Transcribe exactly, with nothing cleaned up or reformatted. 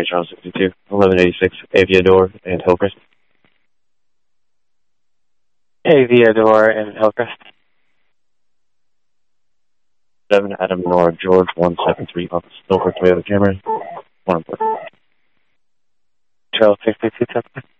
Charles sixty-two, eleven eighty-six, Aviador and Hillcrest. Aviador and Hillcrest. seven, Adam Nora George, one seven three, Office Silver, Toyota Camry, one important. Charles sixty-two, Texas.